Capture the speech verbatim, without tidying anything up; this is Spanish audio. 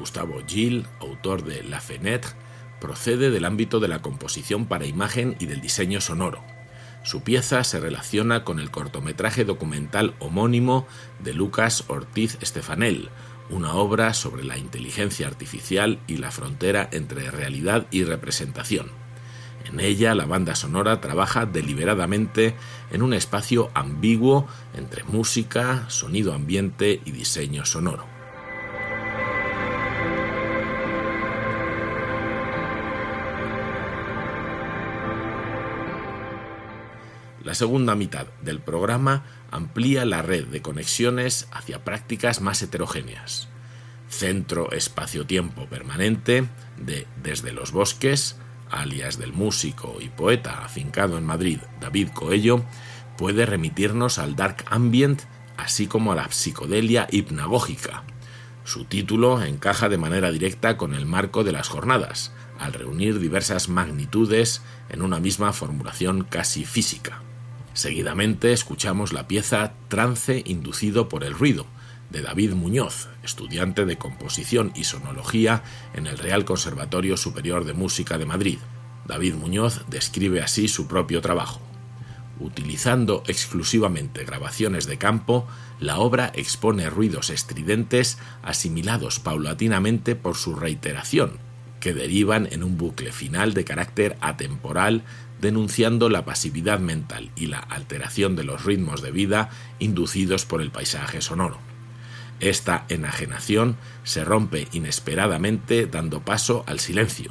Gustavo Gil, autor de La Fenêtre, procede del ámbito de la composición para imagen y del diseño sonoro. Su pieza se relaciona con el cortometraje documental homónimo de Lucas Ortiz Estefanel, una obra sobre la inteligencia artificial y la frontera entre realidad y representación. En ella, la banda sonora trabaja deliberadamente en un espacio ambiguo entre música, sonido ambiente y diseño sonoro. La segunda mitad del programa amplía la red de conexiones hacia prácticas más heterogéneas. Centro Espacio-Tiempo Permanente de Desde los Bosques, alias del músico y poeta afincado en Madrid David Coello, puede remitirnos al dark ambient, así como a la psicodelia hipnagógica. Su título encaja de manera directa con el marco de las jornadas, al reunir diversas magnitudes en una misma formulación casi física. Seguidamente escuchamos la pieza Trance inducido por el ruido, de David Muñoz, estudiante de composición y sonología en el Real Conservatorio Superior de Música de Madrid. David Muñoz describe así su propio trabajo. Utilizando exclusivamente grabaciones de campo, la obra expone ruidos estridentes asimilados paulatinamente por su reiteración, que derivan en un bucle final de carácter atemporal, denunciando la pasividad mental y la alteración de los ritmos de vida inducidos por el paisaje sonoro. Esta enajenación se rompe inesperadamente dando paso al silencio,